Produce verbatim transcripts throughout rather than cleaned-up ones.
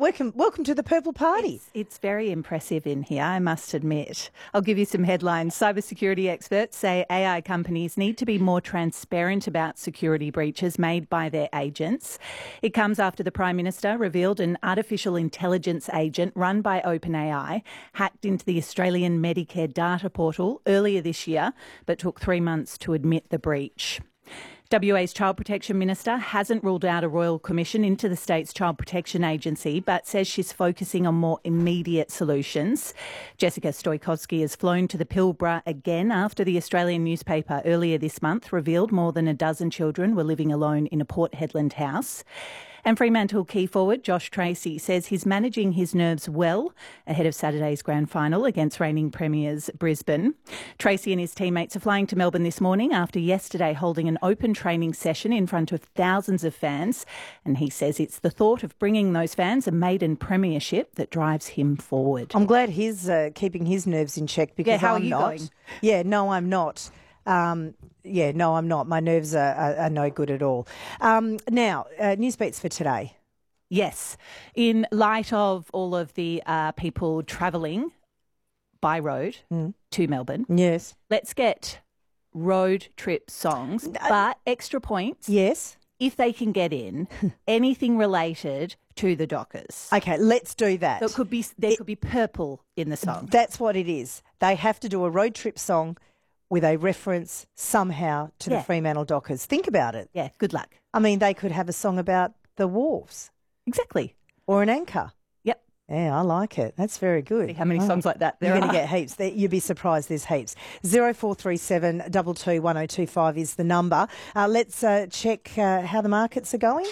welcome, welcome to the Purple Party. It's, it's very impressive in here, I must admit. I'll give you some headlines. Cybersecurity experts say A I companies need to be more transparent about security breaches made by their agents. It comes after the Prime Minister revealed an artificial intelligence agent run by OpenAI hacked into the Australian Medicare data portal earlier this year, but took three months to admit the breach. W A's Child Protection Minister hasn't ruled out a royal commission into the state's Child Protection Agency, but says she's focusing on more immediate solutions. Jessica Stoikowski has flown to the Pilbara again after the Australian newspaper earlier this month revealed more than a dozen children were living alone in a Port Hedland house. And Fremantle key forward Josh Tracy says he's managing his nerves well ahead of Saturday's grand final against reigning premiers Brisbane. Tracy and his teammates are flying to Melbourne this morning after yesterday holding an open training session in front of thousands of fans. And he says it's the thought of bringing those fans a maiden premiership that drives him forward. I'm glad he's uh, keeping his nerves in check because yeah, how I'm are you not. going? Yeah, no, I'm not. Um, yeah, no, I'm not. My nerves are, are, are no good at all. Um, now, uh, news beats for today. Yes. In light of all of the uh, people travelling by road mm. to Melbourne. Yes. Let's get road trip songs, uh, but extra points. Yes. If they can get in anything related to the Dockers. Okay, let's do that. So it could be, there it, could be purple in the song. That's what it is. They have to do a road trip song with a reference somehow to yeah. the Fremantle Dockers. Think about it. Yeah, good luck. I mean, they could have a song about the wharves. Exactly. Or an anchor. Yep. Yeah, I like it. That's very good. See how many oh. songs like that there You're are. going to get heaps. You'd be surprised there's heaps. zero four three seven two two one oh two five is the number. Uh, let's uh, check uh, how the markets are going.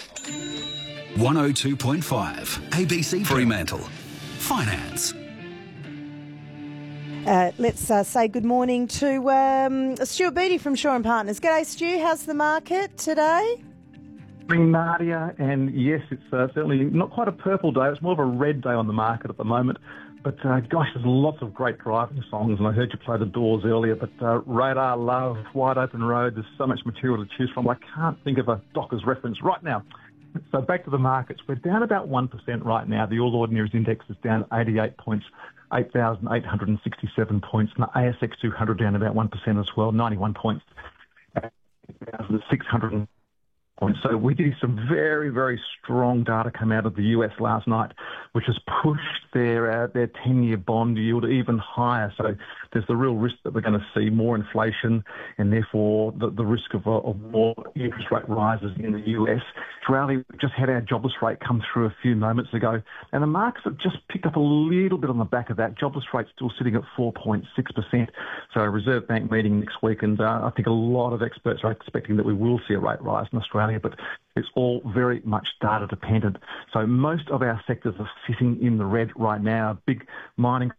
one oh two point five A B C Fremantle. Finance. Uh, let's uh, say good morning to um, Stuart Beattie from Shaw and Partners. G'day, Stu. How's the market today? Morning, Nadia. And yes, it's uh, certainly not quite a purple day. It's more of a red day on the market at the moment. But uh, gosh, there's lots of great driving songs, and I heard you play The Doors earlier. But uh, Radar, Love, Wide Open Road, there's so much material to choose from. I can't think of a Dockers reference right now. So back to the markets. We're down about one percent right now. The All Ordinaries Index is down eighty-eight points. eight thousand eight hundred sixty-seven points, and the A S X two hundred down about one percent as well, ninety-one points, eight thousand six hundred points. So we did some very, very strong data come out of the U S last night, which has pushed their uh, their ten-year bond yield even higher. So there's the real risk that we're going to see more inflation and therefore the, the risk of, uh, of more interest rate rises in the U S. Australia, we just had our jobless rate come through a few moments ago, and the markets have just picked up a little bit on the back of that. Jobless rate still sitting at four point six percent. So a Reserve Bank meeting next week, and uh, I think a lot of experts are expecting that we will see a rate rise in Australia, but it's all very much data dependent. So most of our sectors are sitting in the red right now. Big mining,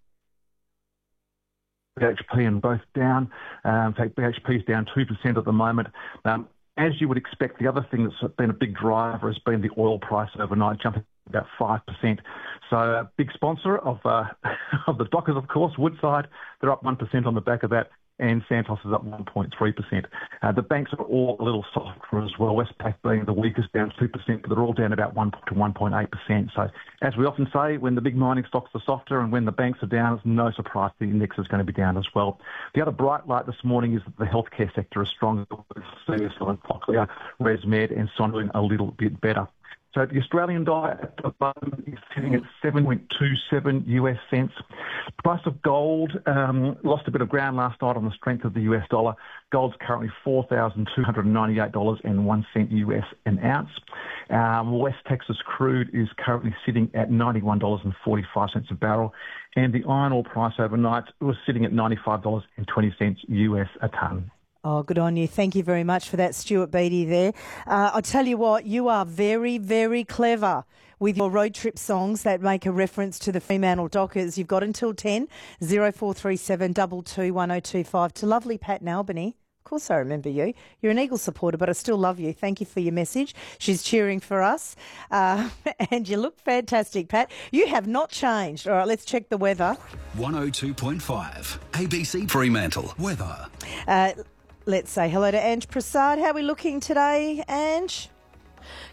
B H P and both down. Uh, in fact, B H P is down two percent at the moment. Um, as you would expect, the other thing that's been a big driver has been the oil price overnight, jumping about five percent. So a big sponsor of uh, of the Dockers, of course, Woodside, they're up one percent on the back of that, and Santos is up one point three percent. Uh, the banks are all a little softer as well, Westpac being the weakest, down two percent, but they're all down about one to one point eight percent. So as we often say, when the big mining stocks are softer and when the banks are down, it's no surprise the index is going to be down as well. The other bright light this morning is that the healthcare sector is strong. CSL and Cochlear, ResMed and Son doing a little bit better. So the Australian dollar at the moment is sitting at seven point two seven U S cents. Price of gold um, lost a bit of ground last night on the strength of the U S dollar. Gold's currently four thousand two hundred ninety-eight dollars and one cent U S an ounce. Um, West Texas crude is currently sitting at ninety-one dollars and forty-five cents a barrel. And the iron ore price overnight was sitting at ninety-five dollars and twenty cents U S a tonne. Oh, good on you. Thank you very much for that, Stuart Beattie there. Uh, I'll tell you what, you are very, very clever with your road trip songs that make a reference to the Fremantle Dockers. You've got until ten, zero four three seven two two one oh two five. To lovely Pat in Albany. Of course I remember you. You're an Eagles supporter, but I still love you. Thank you for your message. She's cheering for us. Uh, and you look fantastic, Pat. You have not changed. All right, let's check the weather. one oh two point five A B C Fremantle. Weather. Uh, let's say hello to Ange Prasad. How are we looking today, Ange?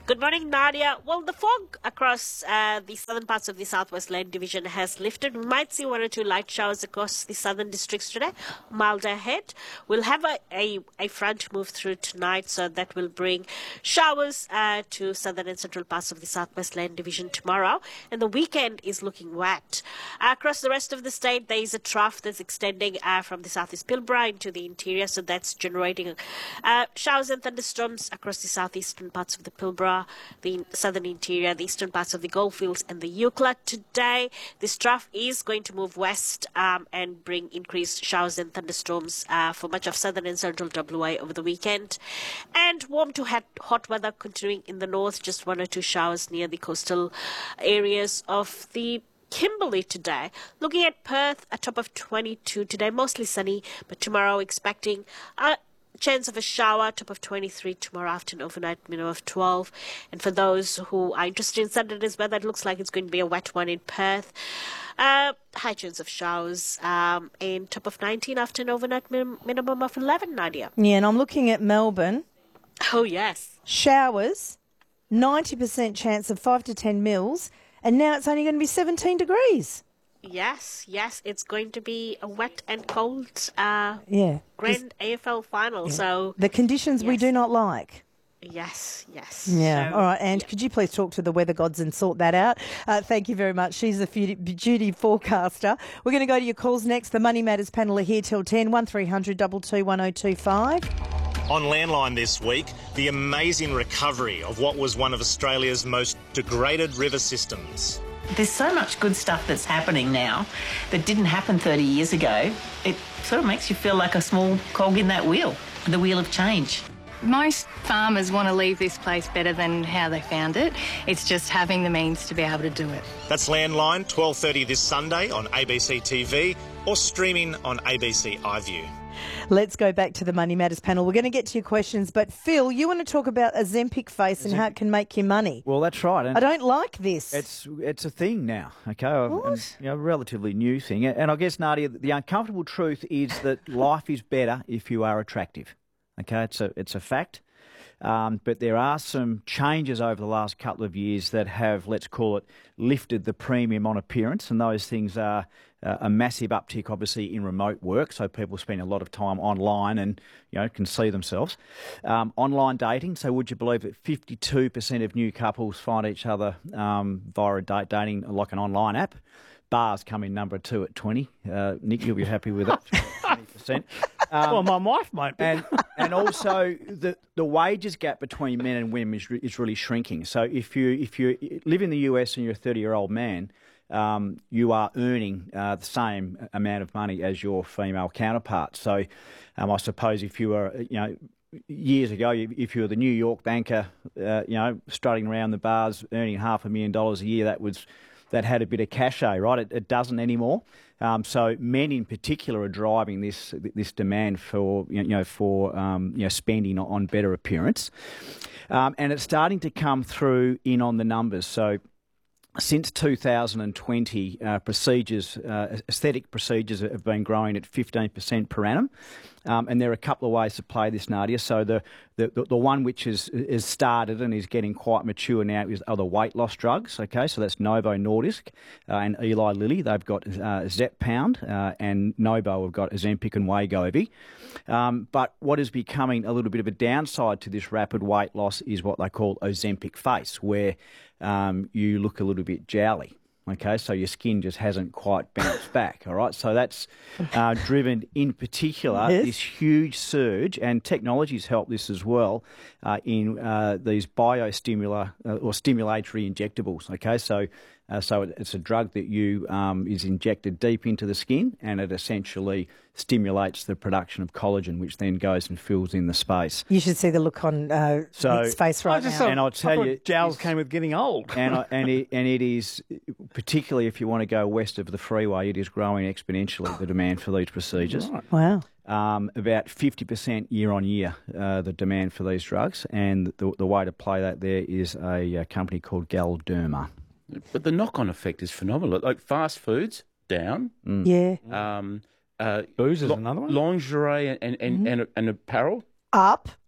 Good morning, Nadia. Well, the fog across uh, the southern parts of the Southwest Land Division has lifted. We might see one or two light showers across the southern districts today, milder ahead. We'll have a, a, a front move through tonight, so that will bring showers uh, to southern and central parts of the Southwest Land Division tomorrow. And the weekend is looking wet. Uh, across the rest of the state, there is a trough that's extending uh, from the southeast Pilbara into the interior, so that's generating uh, showers and thunderstorms across the southeastern parts of the Pilbara, the southern interior, the eastern parts of the Goldfields and the Euclid today. This trough is going to move west um, and bring increased showers and thunderstorms uh, for much of southern and central W A over the weekend. And warm to hot, hot weather continuing in the north, just one or two showers near the coastal areas of the Kimberley today. Looking at Perth, a top of twenty-two today, mostly sunny, but tomorrow expecting a chance of a shower, top of twenty-three tomorrow afternoon, overnight minimum of twelve. And for those who are interested in Sunday's weather, it looks like it's going to be a wet one in Perth. Uh, high chance of showers, um, and top of nineteen afternoon, overnight min- minimum of eleven, Nadia. Yeah, and I'm looking at Melbourne. Oh, yes. Showers, ninety percent chance of five to ten mils, and now it's only going to be seventeen degrees. Yes, yes, it's going to be a wet and cold uh, Yeah. grand A F L final. Yeah. So the conditions we yes. do not like. Yes, yes. Yeah. So, All right. And yeah. could you please talk to the weather gods and sort that out? Uh, thank you very much. She's the duty forecaster. We're going to go to your calls next. The Money Matters panel are here till ten. one three hundred two two one oh two five. On Landline this week, the amazing recovery of what was one of Australia's most degraded river systems. There's so much good stuff that's happening now that didn't happen thirty years ago. It sort of makes you feel like a small cog in that wheel, the wheel of change. Most farmers want to leave this place better than how they found it. It's just having the means to be able to do it. That's Landline, twelve thirty this Sunday on A B C T V or streaming on A B C iView. Let's go back to the Money Matters panel. We're going to get to your questions, but Phil, you want to talk about Ozempic face and how it can make you money. Well, that's right. And I don't like this. It's it's a thing now, okay? What? And, you know, a relatively new thing. And I guess, Nadia, the uncomfortable truth is that life is better if you are attractive, okay? It's a, it's a fact. Um, but there are some changes over the last couple of years that have, let's call it, lifted the premium on appearance, and those things are uh, a massive uptick, obviously, in remote work, so people spend a lot of time online and, you know, can see themselves. Um, online dating, so would you believe that fifty-two percent of new couples find each other um, via a date dating like an online app? Bars come in number two at twenty. Uh, Nick, you'll be happy with that, twenty percent. Um, well, my wife won't be. And, and also the, the wages gap between men and women is, re- is really shrinking. So if you if you live in the U S and you're a thirty-year-old man, um, you are earning uh, the same amount of money as your female counterpart. So um, I suppose if you were, you know, years ago, if you were the New York banker, uh, you know, strutting around the bars earning half a million dollars a year, that was that had a bit of cachet, right? It, it doesn't anymore. Um, so men in particular are driving this this demand for you know for um, you know spending on better appearance, um, and it's starting to come through in on the numbers. So since two thousand twenty, uh, procedures, uh, aesthetic procedures have been growing at fifteen percent per annum. Um, and there are a couple of ways to play this, Nadia. So the, the, the one which is, is started and is getting quite mature now is other weight loss drugs. Okay, so that's Novo Nordisk uh, and Eli Lilly. They've got uh, Zepbound uh, and Novo have got Ozempic and Wegovy. Um, but what is becoming a little bit of a downside to this rapid weight loss is what they call Ozempic face, where um, you look a little bit jowly. Okay, so your skin just hasn't quite bounced back, all right? So that's uh, driven, in particular, yes. this huge surge, and technology's helped this as well, uh, in uh, these biostimula uh, or stimulatory injectables, okay? So uh, so it's a drug that you um, is injected deep into the skin, and it essentially stimulates the production of collagen, which then goes and fills in the space. You should see the look on uh, so, Nick's face right now. And I'll tell you, jowls came with getting old. and I, and it, and it is, particularly if you want to go west of the freeway, it is growing exponentially, the demand for these procedures. Right. Wow. Um, about fifty percent year on year, uh, the demand for these drugs, and the, the way to play that there is a, a company called Galderma. But the knock-on effect is phenomenal. Like fast foods, down. Mm. Yeah. Um, uh, Booze is lo- another one. Lingerie and and, and, mm-hmm. and, and apparel. Up.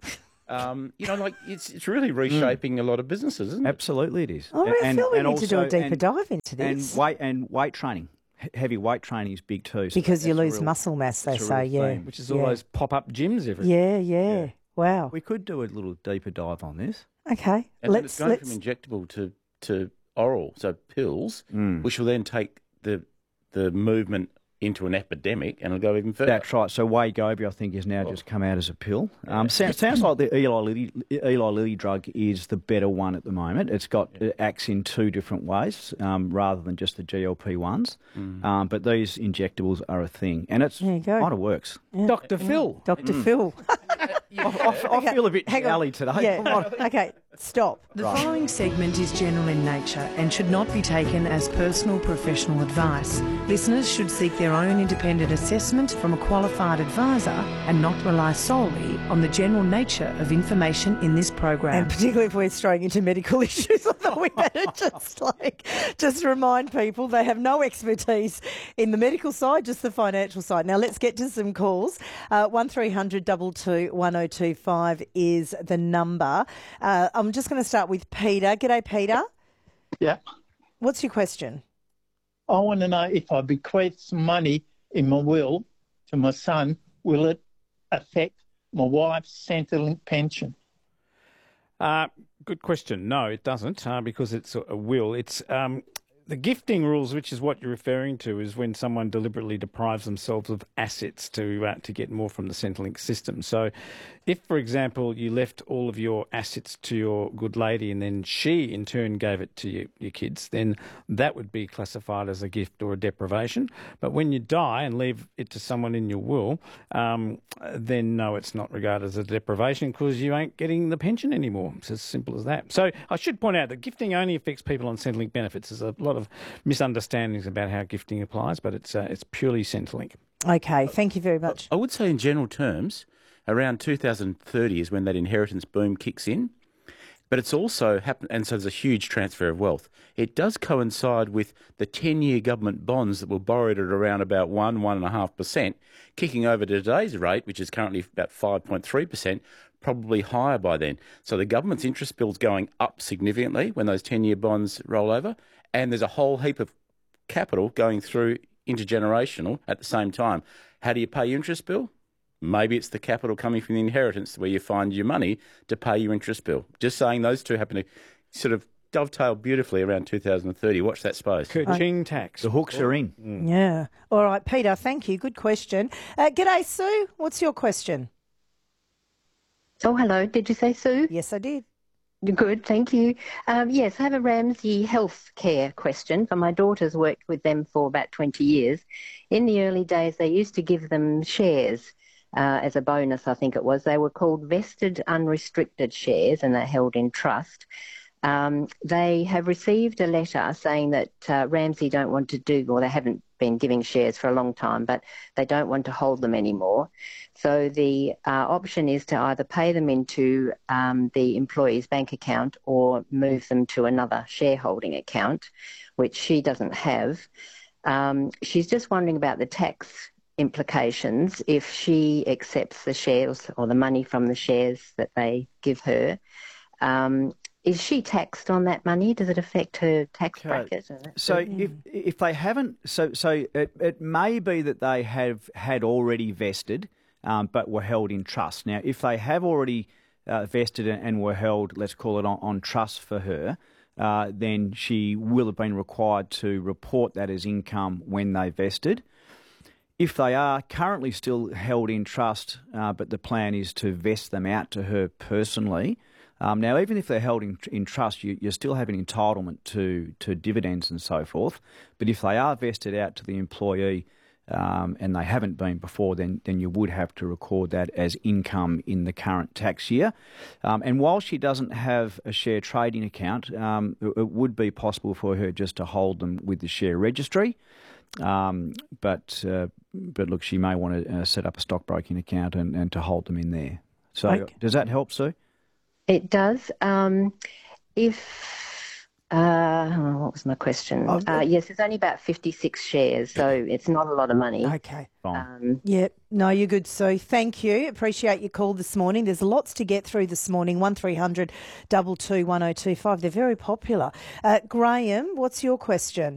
Um, you know, like it's it's really reshaping mm. a lot of businesses, isn't it? Absolutely, it is. I really and, feel we and need also, to do a deeper and, dive into this. And weight and weight training, H- heavy weight training is big too. So because that, you lose real, muscle mass, they say, yeah. Theme, which is yeah. all those pop-up gyms everywhere. Yeah, yeah, yeah. Wow. We could do a little deeper dive on this. Okay. And let's, it's going let's... from injectable to, to oral, so pills, mm. which will then take the the movement into an epidemic and it'll go even further. That's right. So Wegovy, I think, has now oh. just come out as a pill. Um, sounds, sounds like the Eli Lilly, Eli Lilly drug is the better one at the moment. It's got yeah. it acts in two different ways um, rather than just the G L P ones. Mm. Um, but these injectables are a thing, and it's kind of works. Yeah. Doctor Phil. Doctor Mm. Phil. I, I, I okay. feel a bit Hang jolly on. today. Yeah. Okay, stop. The Right. following segment is general in nature and should not be taken as personal professional advice. Listeners should seek their own independent assessment from a qualified advisor and not rely solely on the general nature of information in this program. And particularly if we're straying into medical issues, I thought we better just like just remind people they have no expertise in the medical side, just the financial side. Now let's get to some calls. Uh, one three hundred two two one oh two five is the number. Uh, I'm just going to start with Peter. G'day, Peter. Yeah. What's your question? I want to know if I bequeath some money in my will to my son, will it affect my wife's Centrelink pension? Uh, good question. No, it doesn't, uh, because it's a will. It's um, the gifting rules, which is what you're referring to, is when someone deliberately deprives themselves of assets to uh, to get more from the Centrelink system. So if, for example, you left all of your assets to your good lady and then she, in turn, gave it to you, your kids, then that would be classified as a gift or a deprivation. But when you die and leave it to someone in your will, um, then no, it's not regarded as a deprivation because you ain't getting the pension anymore. It's as simple as that. So I should point out that gifting only affects people on Centrelink benefits. There's a lot of misunderstandings about how gifting applies, but it's uh, it's purely Centrelink. Okay, thank you very much. I would say in general terms, around two thousand thirty is when that inheritance boom kicks in. But it's also happened, and so there's a huge transfer of wealth. It does coincide with the ten-year government bonds that were borrowed at around about one, one and a half percent, kicking over to today's rate, which is currently about five point three percent, probably higher by then. So the government's interest bill's going up significantly when those ten-year bonds roll over, and there's a whole heap of capital going through intergenerational at the same time. How do you pay your interest bill? Maybe it's the capital coming from the inheritance where you find your money to pay your interest bill. Just saying those two happen to sort of dovetail beautifully around two thousand thirty. Watch that space. Ka-ching tax. The hooks are in. Mm. Yeah. All right, Peter, thank you. Good question. Uh, g'day, Sue. What's your question? Oh, hello. Did you say Sue? Yes, I did. Good, thank you. Um, yes, I have a Ramsay health care question. So my daughter's worked with them for about twenty years. In the early days, they used to give them shares. Uh, as a bonus, I think it was. They were called vested unrestricted shares and they're held in trust. Um, they have received a letter saying that uh, Ramsay don't want to do, or they haven't been giving shares for a long time, but they don't want to hold them anymore. So the uh, option is to either pay them into um, the employee's bank account or move them to another shareholding account, which she doesn't have. Um, she's just wondering about the tax implications if she accepts the shares or the money from the shares that they give her. Um, is she taxed on that money? Does it affect her tax bracket? So if if they haven't, so so it, it may be that they have had already vested, um, but were held in trust. Now, if they have already uh, vested and were held, let's call it on, on trust for her, uh, then she will have been required to report that as income when they vested. If they are currently still held in trust, uh, but the plan is to vest them out to her personally, um, now even if they're held in, in trust, you, you still have an entitlement to, to dividends and so forth. But if they are vested out to the employee um, and they haven't been before, then, then you would have to record that as income in the current tax year. Um, and while she doesn't have a share trading account, um, it, it would be possible for her just to hold them with the share registry. Um, but uh, but look, she may want to uh, set up a stockbroking account and, and to hold them in there. So Okay. Does that help, Sue? It does. Um, if Uh, oh, what was my question? Oh, uh, yes, it's only about fifty-six shares, so it's not a lot of money. Okay. Um, Yeah, no, you're good, Sue. Thank you. Appreciate your call this morning. There's lots to get through this morning. one three hundred two two one oh two five. They're very popular. Uh, Graham, what's your question?